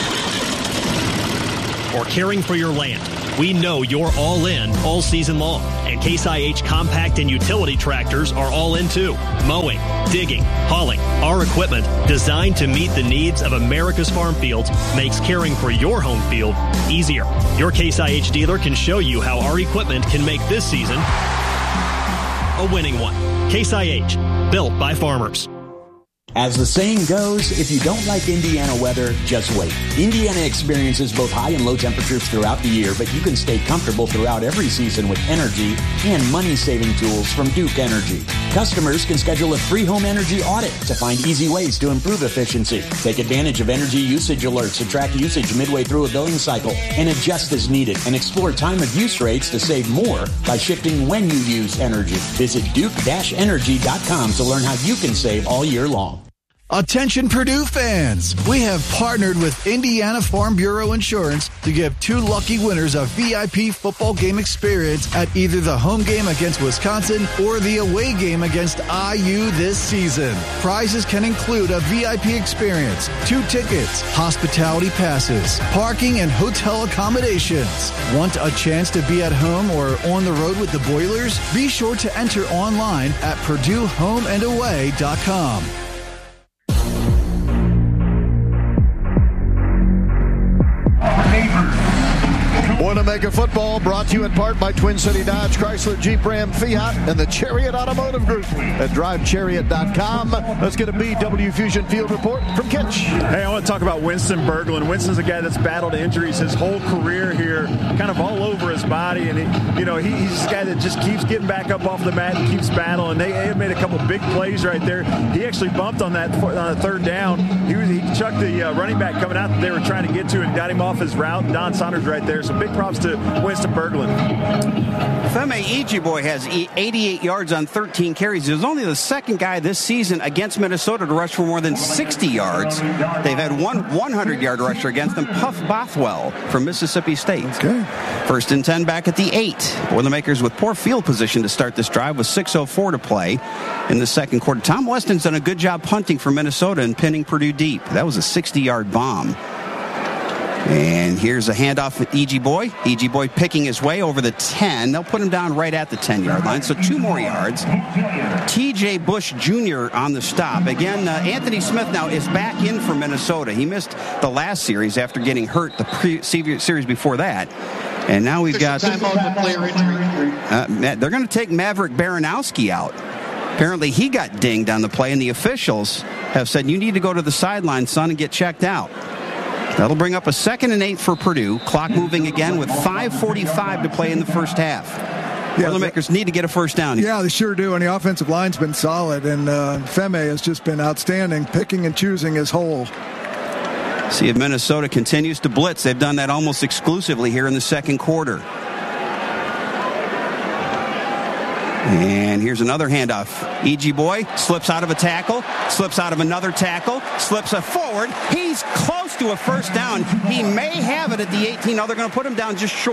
or caring for your land, we know you're all in all season long. And Case IH compact and utility tractors are all in too. Mowing, digging, hauling. Our equipment, designed to meet the needs of America's farm fields, makes caring for your home field easier. Your Case IH dealer can show you how our equipment can make this season a winning one. Case IH, built by farmers. As the saying goes, if you don't like Indiana weather, just wait. Indiana experiences both high and low temperatures throughout the year, but you can stay comfortable throughout every season with energy and money-saving tools from Duke Energy. Customers can schedule a free home energy audit to find easy ways to improve efficiency. Take advantage of energy usage alerts to track usage midway through a billing cycle and adjust as needed, and explore time of use rates to save more by shifting when you use energy. Visit duke-energy.com to learn how you can save all year long. Attention Purdue fans! We have partnered with Indiana Farm Bureau Insurance to give 2 lucky winners a VIP football game experience at either the home game against Wisconsin or the away game against IU this season. Prizes can include a VIP experience, 2 tickets, hospitality passes, parking, and hotel accommodations. Want a chance to be at home or on the road with the Boilers? Be sure to enter online at PurdueHomeAndAway.com. Boilermaker football brought to you in part by Twin City Dodge, Chrysler, Jeep, Ram, Fiat, and the Chariot Automotive Group at drivechariot.com. Let's get a BW Fusion Field report from Kitch. Hey, I want to talk about Winston Berglund. Winston's a guy that's battled injuries his whole career here, kind of all over his body, and he's a guy that just keeps getting back up off the mat and keeps battling. They have made a couple big plays right there. He actually bumped on that on the third down. He chucked the running back coming out that they were trying to get to and got him off his route. Don Saunders right there. So big props to Winston Berglund. Femi Ijiboy has 88 yards on 13 carries. He was only the second guy this season against Minnesota to rush for more than 60 yards. They've had one 100-yard rusher against them, Puff Bothwell from Mississippi State. Okay. 1st and 10 back at the 8. Boilermakers with poor field position to start this drive with 6:04 to play in the second quarter. Tom Weston's done a good job punting for Minnesota and pinning Purdue deep. That was a 60-yard bomb. And here's a handoff with Ijiboy. Ijiboy picking his way over the 10. They'll put him down right at the 10-yard line, so 2 more yards. T.J. Bush Jr. on the stop. Again, Anthony Smith now is back in for Minnesota. He missed the last series after getting hurt the series before that. And now we've got... They're going to take Maverick Baranowski out. Apparently he got dinged on the play, and the officials have said, you need to go to the sideline, son, and get checked out. That'll bring up a 2nd and 8 for Purdue. Clock moving again with 5:45 to play in the first half. Boilermakers need to get a first down here. Yeah, they sure do, and the offensive line's been solid, and Femi has just been outstanding, picking and choosing his hole. See if Minnesota continues to blitz. They've done that almost exclusively here in the second quarter. And here's another handoff. Ijiboy slips out of a tackle, slips out of another tackle, slips forward. He's close to a first down. He may have it at the 18. Now they're going to put him down just short.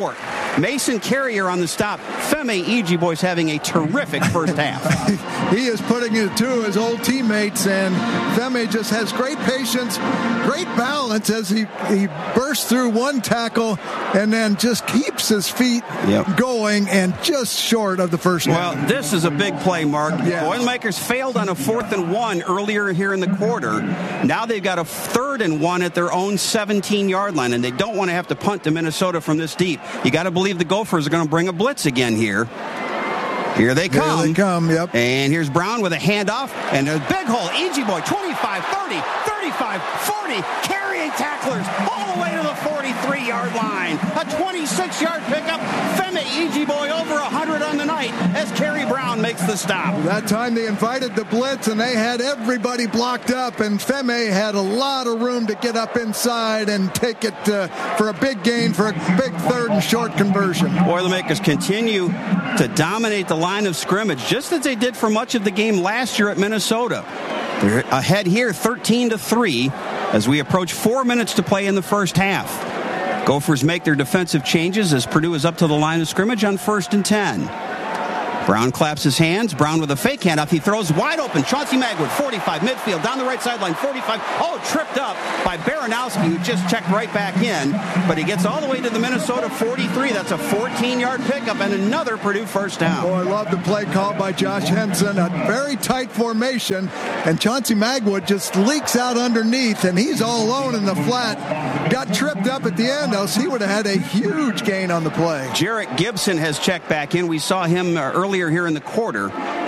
Mason Carrier on the stop. Femi Ijiboy's having a terrific first half. He is putting it to his old teammates, and Femi just has great patience, great balance as he bursts through one tackle and then just keeps his feet going and just short of the first down. Well, this is a big play, Mark. Yeah. Boilermakers failed on a 4th and 1 earlier here in the quarter. Now they've got a 3rd and 1 at their own 17-yard line, and they don't want to have to punt to Minnesota from this deep. You got to believe the Gophers are going to bring a blitz again here. Here they come. Here they come, yep. And here's Brown with a handoff and a big hole. Ijiboy, 25, 30, 35, 40, carrying tacklers all the way to the 43-yard line. A 26-yard pickup. Femi Ijiboy over 100 on the night as Kerry Brown makes the stop. That time they invited the blitz, and they had everybody blocked up, and Femi had a lot of room to get up inside and take it for a big gain for a big 3rd and short conversion. Boilermakers continue to dominate the line of scrimmage, just as they did for much of the game last year at Minnesota. They're ahead here 13-3 as we approach 4 minutes to play in the first half. Gophers make their defensive changes as Purdue is up to the line of scrimmage on 1st and 10. Brown claps his hands. Brown with a fake handoff. He throws wide open. Chauncey Magwood, 45, midfield, down the right sideline, 45. Oh, tripped up by Baranowski, who just checked right back in. But he gets all the way to the Minnesota 43. That's a 14-yard pickup and another Purdue first down. Oh, I love the play called by Josh Henson. A very tight formation. And Chauncey Magwood just leaks out underneath, and he's all alone in the flat. Got tripped up at the end, else he would have had a huge gain on the play. Jarrett Gibson has checked back in. We saw him earlier here in the quarter.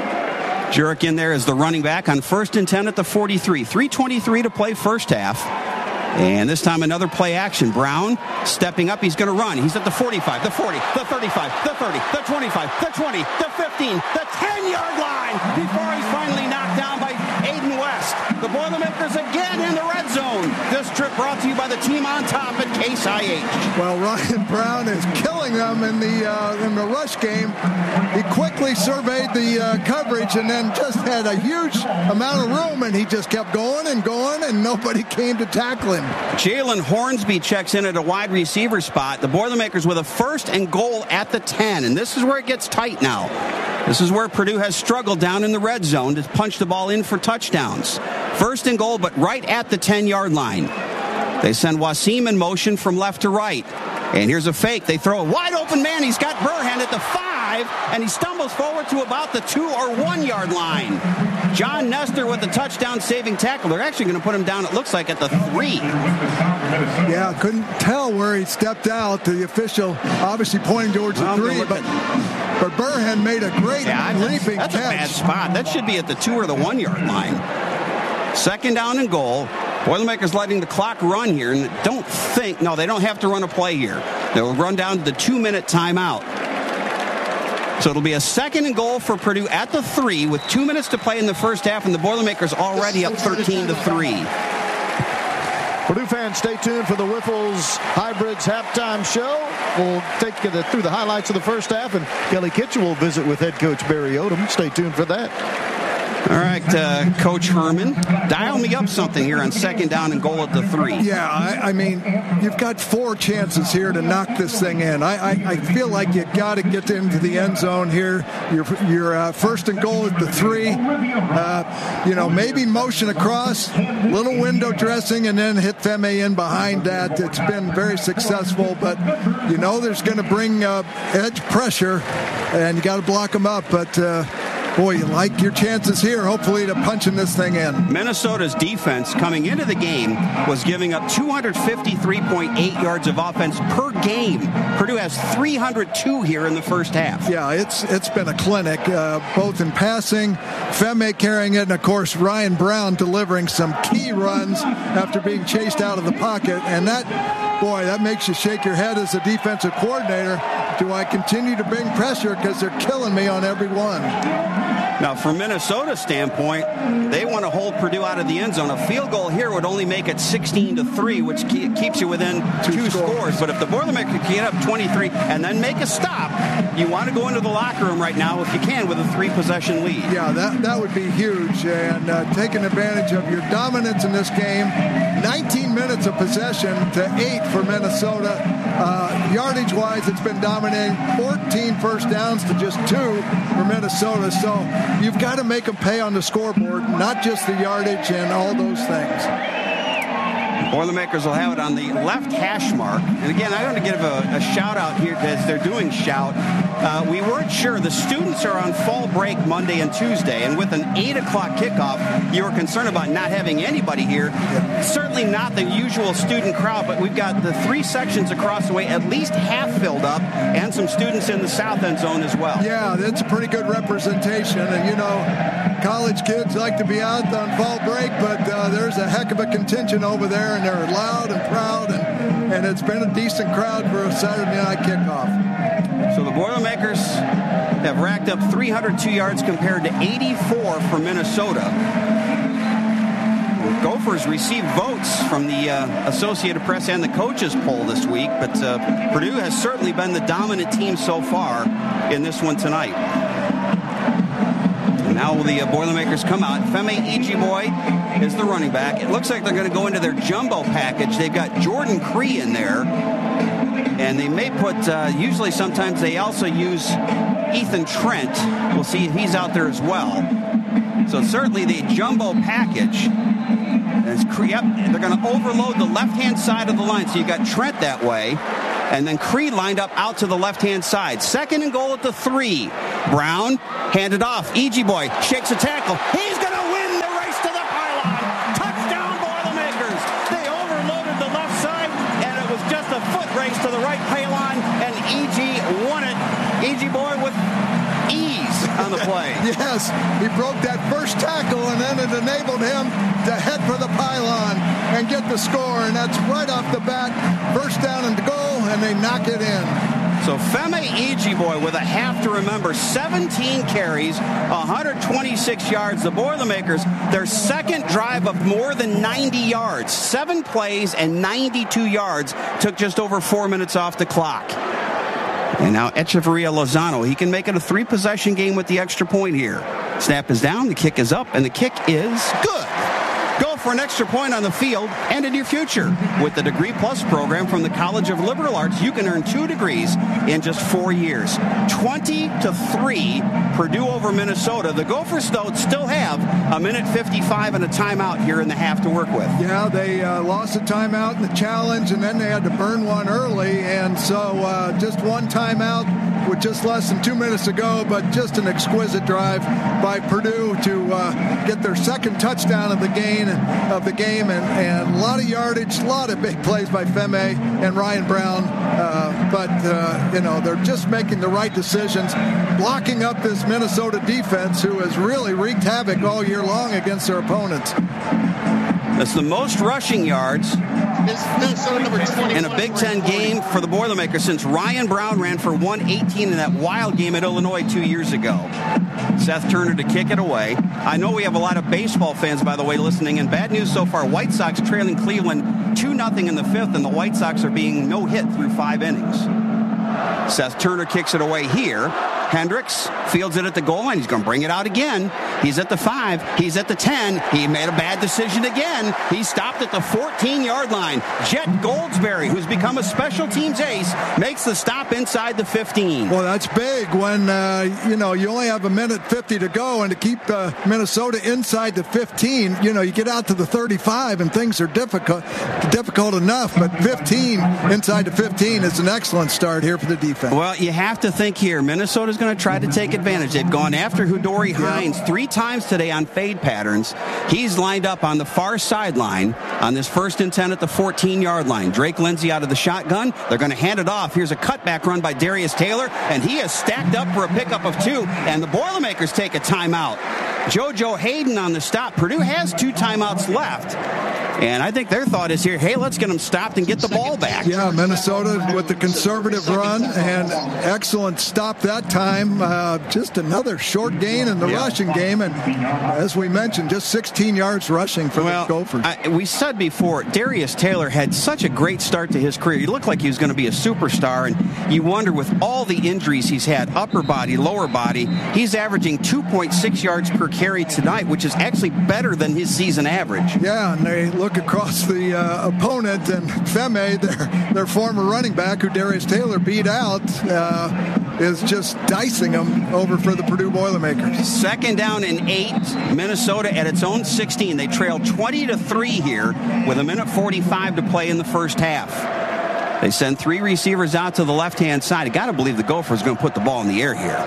Jurek in there as the running back on 1st and 10 at the 43. 3:23 to play first half. And this time another play action. Brown stepping up. He's going to run. He's at the 45, the 40, the 35, the 30, the 25, the 20, the 15, the 10-yard line before he's finally knocked down by Aiden West. The Boilermakers again in the red zone. This trip brought to you by the team on top at Case IH. Well, Ryan Brown is killing them in the rush game. He quickly surveyed the coverage and then just had a huge amount of room, and he just kept going, and nobody came to tackle him. Jalen Hornsby checks in at a wide receiver spot. The Boilermakers with a 1st and goal at the 10, and this is where it gets tight now. This is where Purdue has struggled down in the red zone to punch the ball in for touchdowns. 1st and goal, but right at the 10-yard line. They send Wasim in motion from left to right. And here's a fake. They throw a wide open man. He's got Burhan at the 5, and he stumbles forward to about the 2 or 1 yard line. John Nestor with the touchdown saving tackle. They're actually going to put him down, it looks like, at the 3. Yeah, couldn't tell where he stepped out. The official obviously pointing towards the 3, but Burhan made a great leaping catch. That's a bad spot. That should be at the 2 or the 1 yard line. 2nd down and goal. Boilermakers letting the clock run here, and they don't have to run a play here. They'll run down to the 2-minute timeout. So it'll be a 2nd and goal for Purdue at the 3 with 2 minutes to play in the first half, and the Boilermakers already up 13-3. Purdue fans, stay tuned for the Whiffles Hybrids halftime show. We'll take you through the highlights of the first half, and Kelly Kitchell will visit with head coach Barry Odom. Stay tuned for that. All right, Coach Herman, dial me up something here on 2nd down and goal at the 3. Yeah, I mean, you've got 4 chances here to knock this thing in. I feel like you got to get into the end zone here. Your 1st and goal at the 3. Maybe motion across, little window dressing, and then hit Femi in behind that. It's been very successful, but there's going to bring edge pressure, and you got to block them up. But boy, you like your chances here, hopefully, to punching this thing in. Minnesota's defense coming into the game was giving up 253.8 yards of offense per game. Purdue has 302 here in the first half. Yeah, it's been a clinic, both in passing, Femi carrying it, and, of course, Ryan Brown delivering some key runs after being chased out of the pocket. And that makes you shake your head as a defensive coordinator. Do I continue to bring pressure because they're killing me on every one? Now, from Minnesota's standpoint, they want to hold Purdue out of the end zone. A field goal here would only make it 16-3, which keeps you within 2 scores. But if the Boilermakers can get up 23 and then make a stop, you want to go into the locker room right now, if you can, with a 3-possession lead. Yeah, that would be huge. And taking advantage of your dominance in this game, 19 minutes of possession to 8 for Minnesota. Yardage-wise, it's been dominating. 14 first downs to just 2 for Minnesota. So you've got to make them pay on the scoreboard, not just the yardage and all those things. Boilermakers will have it on the left hash mark. And again, I want to give a shout out here as they're doing shout. We weren't sure. The students are on fall break Monday and Tuesday, and with an 8 o'clock kickoff, you were concerned about not having anybody here. Certainly not the usual student crowd, but we've got the 3 sections across the way, at least half filled up, and some students in the south end zone as well. Yeah, that's a pretty good representation. And, you know, college kids like to be out on fall break, but there's a heck of a contingent over there, and they're loud and proud, and it's been a decent crowd for a Saturday night kickoff. So the Boilermakers have racked up 302 yards compared to 84 for Minnesota. Gophers received votes from the Associated Press and the coaches poll this week, but Purdue has certainly been the dominant team so far in this one tonight. And now will the Boilermakers come out? Femi Ijiboy is the running back. It looks like they're going to go into their jumbo package. They've got Jordan Cree in there. And they may put, usually sometimes they also use Ethan Trent. We'll see if he's out there as well. So certainly the jumbo package. Yep, they're going to overload the left-hand side of the line. So you got Trent that way. And then Creed lined up out to the left-hand side. 2nd and goal at the 3. Brown handed off. Ijiboy shakes a tackle. He's going to win the race to the pylon. Touchdown, Boilermakers. They overloaded the left side, and it was just a foot race to the right pylon, and E.G. won it. Ijiboy with ease on the play. Yes, he broke that first tackle, and then it enabled him to head for the pylon and get the score, and that's right off the bat. First down and goal, and they knock it in. So Femi Ijiboy with a have to remember, 17 carries, 126 yards. The Boilermakers, their second drive of more than 90 yards, 7 plays and 92 yards, took just over 4 minutes off the clock. And now Echeverria Lozano, he can make it a 3-possession game with the extra point here. Snap is down, the kick is up, and the kick is good. Go for an extra point on the field and in your future. With the Degree Plus program from the College of Liberal Arts, you can earn 2 degrees in just 4 years. 20-3, Purdue over Minnesota. The Gophers, though, still have a minute 55 and a timeout here in the half to work with. Yeah, they lost a timeout in the challenge, and then they had to burn one early, and so just one timeout with just less than 2 minutes to go, but just an exquisite drive by Purdue to get their second touchdown of the game, and a lot of yardage, a lot of big plays by Femi and Ryan Brown, but they're just making the right decisions, blocking up this Minnesota defense who has really wreaked havoc all year long against their opponents. That's the most rushing yards in a Big Ten game for the Boilermakers since Ryan Brown ran for 118 in that wild game at Illinois 2 years ago. Seth Turner to kick it away. I know we have a lot of baseball fans, by the way, listening. And bad news so far, White Sox trailing Cleveland 2-0 in the 5th, and the White Sox are being no-hit through 5 innings. Seth Turner kicks it away here. Hendricks fields it at the goal line. He's going to bring it out again. He's at the 5. He's at the 10. He made a bad decision again. He stopped at the 14-yard line. Jet Goldsberry, who's become a special teams ace, makes the stop inside the 15. Well, that's big when, you only have a minute 50 to go, and to keep Minnesota inside the 15, you get out to the 35 and things are difficult enough, but 15 inside the 15 is an excellent start here for the defense. Well, you have to think here, Minnesota's going to try to take advantage. They've gone after Hudori Hines 3 times today on fade patterns. He's lined up on the far sideline on this 1st and 10 at the 14-yard line. Drake Lindsay out of the shotgun. They're going to hand it off. Here's a cutback run by Darius Taylor, and he is stacked up for a pickup of 2, and the Boilermakers take a timeout. JoJo Hayden on the stop. Purdue has 2 timeouts left. And I think their thought is here, hey, let's get them stopped and get the ball back. Yeah, Minnesota with the conservative run and excellent stop that time. Just another short gain in the rushing game. And as we mentioned, just 16 yards rushing for the Gophers. We said before, Darius Taylor had such a great start to his career. He looked like he was going to be a superstar. And you wonder, with all the injuries he's had, upper body, lower body, he's averaging 2.6 yards per carry tonight, which is actually better than his season average. Yeah, and they look across the opponent, and Feme, their former running back, who Darius Taylor beat out, is just dicing them over for the Purdue Boilermakers. Second down and 8. Minnesota at its own 16. They trail 20-3 here with 1:45 to play in the first half. They send 3 receivers out to the left-hand side. You got to believe the Gophers are going to put the ball in the air here.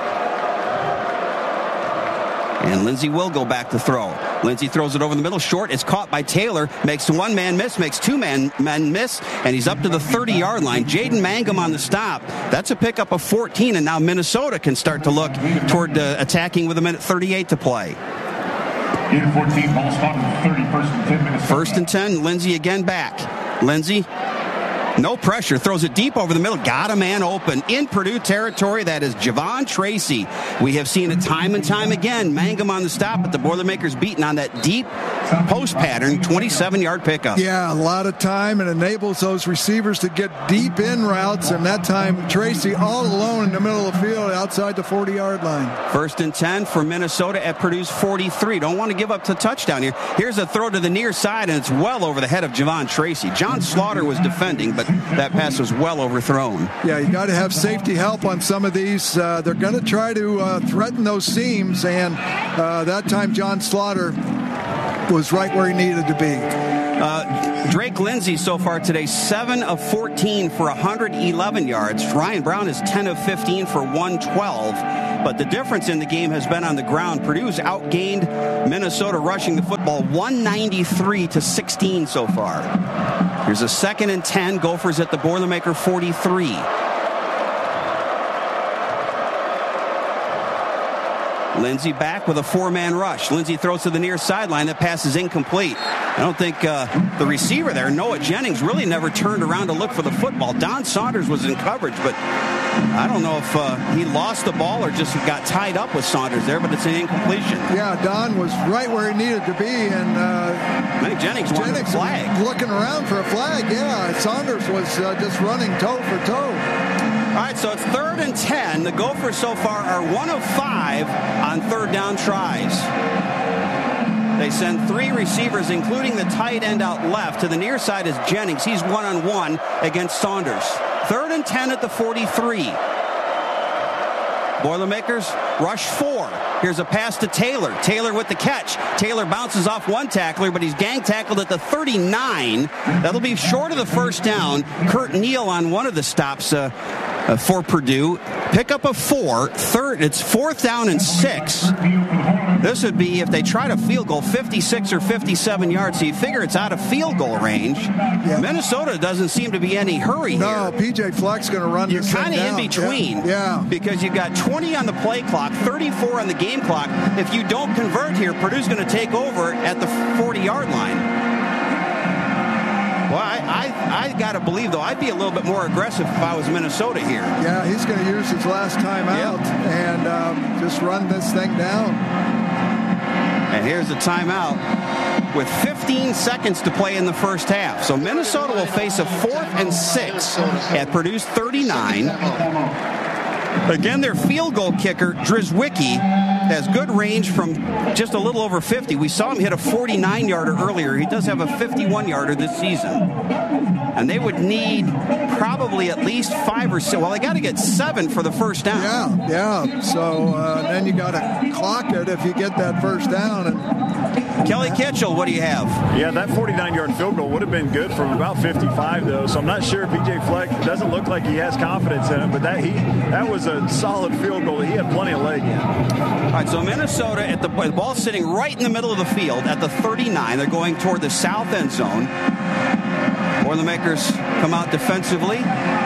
And Lindsey will go back to throw. Lindsey throws it over the middle, short. It's caught by Taylor. Makes one man miss, makes two men miss, and he's up to the 30-yard line. Jaden Mangum on the stop. That's a pickup of 14, and now Minnesota can start to look toward attacking with 1:38 to play. 14, ball spot 30, first and 10 minutes. First and 10, Lindsey again back. Lindsey, no pressure, throws it deep over the middle, got a man open in Purdue territory. That is Javon Tracy. We have seen it time and time again. Mangum on the stop, but the Boilermakers beaten on that deep post pattern, 27-yard pickup. Yeah, a lot of time, and enables those receivers to get deep in routes, and that time Tracy all alone in the middle of the field outside the 40-yard line. First and 10 for Minnesota at Purdue's 43. Don't want to give up the touchdown here. Here's a throw to the near side, and it's well over the head of Javon Tracy. John Slaughter was defending, but that pass was well overthrown. Yeah, you got to have safety help on some of these. They're going to try to threaten those seams, and that time John Slaughter was right where he needed to be. Drake Lindsey so far today, 7 of 14 for 111 yards. Ryan Brown is 10 of 15 for 112. But the difference in the game has been on the ground. Purdue's outgained Minnesota rushing the football 193-16 so far. Here's a 2nd and 10. Gophers at the Boilermaker 43. Lindsey back with a 4-man rush. Lindsey throws to the near sideline. That pass is incomplete. I don't think the receiver there, Noah Jennings, really never turned around to look for the football. Don Saunders was in coverage, but I don't know if he lost the ball or just got tied up with Saunders there, but it's an incompletion. Yeah, Don was right where he needed to be, and I think Jennings wanted a flag. Looking around for a flag, yeah. Saunders was just running toe for toe. All right, so it's 3rd and 10. The Gophers so far are 1 of 5 on 3rd down tries. They send 3 receivers, including the tight end out left. To the near side is Jennings. He's one-on-one against Saunders. 3rd and 10 at the 43. Boilermakers rush 4. Here's a pass to Taylor. Taylor with the catch. Taylor bounces off one tackler, but he's gang tackled at the 39. That'll be short of the first down. Kurt Neal on one of the stops for Purdue. Pickup of 4. It's 4th down and 6. This would be, if they try to field goal, 56 or 57 yards. So you figure it's out of field goal range. Yeah. Minnesota doesn't seem to be any hurry here. No, P.J. Fleck's going to run this thing down. You're kind of in between. Yeah. Because you've got 20 on the play clock, 34 on the game clock. If you don't convert here, Purdue's going to take over at the 40-yard line. Well, I got to believe, though, I'd be a little bit more aggressive if I was Minnesota here. Yeah, he's going to use his last time out and just run this thing down. And here's the timeout with 15 seconds to play in the first half. So Minnesota will face a 4th and 6 at Purdue's 39. Again, their field goal kicker, Drizwicki, has good range from just a little over 50. We saw him hit a 49-yarder earlier. He does have a 51-yarder this season. And they would need probably at least 5 or 6. Well, they got to get 7 for the first down. Yeah. So then you got to clock it if you get that first down. And Kelly Kitchell, what do you have? Yeah, that 49-yard field goal would have been good from about 55, though. So I'm not sure if P.J. Fleck doesn't look like he has confidence in it, but that was a solid field goal. He had plenty of leg in. All right, so Minnesota, the ball's sitting right in the middle of the field at the 39. They're going toward the south end zone. Boilermakers come out defensively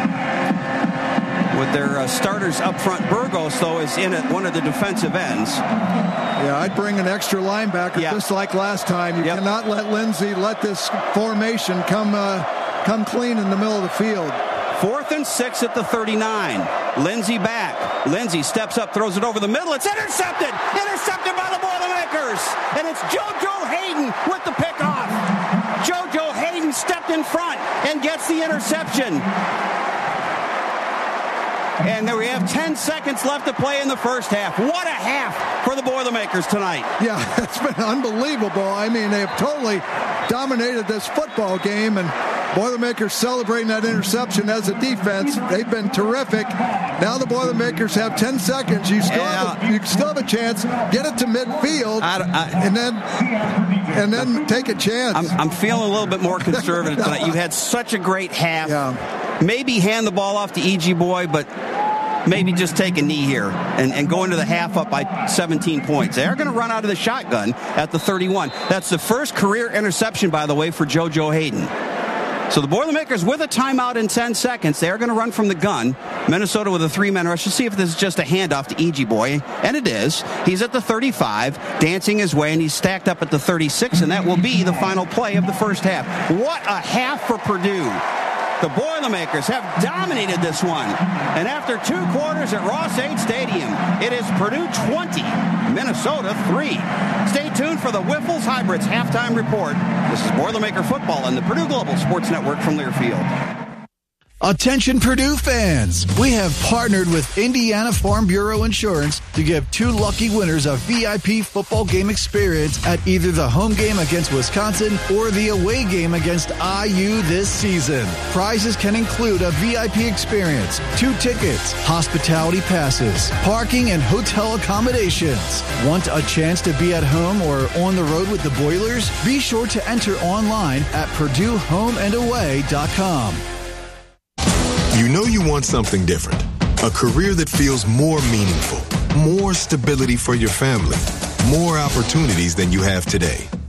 with their starters up front. Burgos, though, is in at one of the defensive ends. Yeah, I'd bring an extra linebacker just like last time. You cannot let Lindsey let this formation come clean in the middle of the field. 4th and 6 at the 39. Lindsey back. Lindsey steps up, throws it over the middle. It's intercepted! Intercepted by the Boilermakers! And it's JoJo Hayden with the pickoff. JoJo Hayden stepped in front and gets the interception. And there we have 10 seconds left to play in the first half. What a half for the Boilermakers tonight. Yeah, it's been unbelievable. I mean, they have totally dominated this football game, and Boilermakers celebrating that interception as a defense. They've been terrific. Now the Boilermakers have 10 seconds. You still have a chance. Get it to midfield, and then take a chance. I'm feeling a little bit more conservative tonight. You've had such a great half. Yeah. Maybe hand the ball off to E.G. Boy, but maybe just take a knee here and go into the half up by 17 points. They're going to run out of the shotgun at the 31. That's the first career interception, by the way, for JoJo Hayden. So the Boilermakers with a timeout in 10 seconds. They're going to run from the gun. Minnesota with a 3-man rush. Let's see if this is just a handoff to E.G. Boy. And it is. He's at the 35, dancing his way, and he's stacked up at the 36, and that will be the final play of the first half. What a half for Purdue. The Boilermakers have dominated this one. And after 2 quarters at Ross-Ade Stadium, it is Purdue 20, Minnesota 3. Stay tuned for the Whiffles Hybrids halftime report. This is Boilermaker football on the Purdue Global Sports Network from Learfield. Attention Purdue fans! We have partnered with Indiana Farm Bureau Insurance to give 2 lucky winners a VIP football game experience at either the home game against Wisconsin or the away game against IU this season. Prizes can include a VIP experience, 2 tickets, hospitality passes, parking, and hotel accommodations. Want a chance to be at home or on the road with the Boilers? Be sure to enter online at PurdueHomeAndAway.com. You know you want something different. A career that feels more meaningful, more stability for your family, more opportunities than you have today.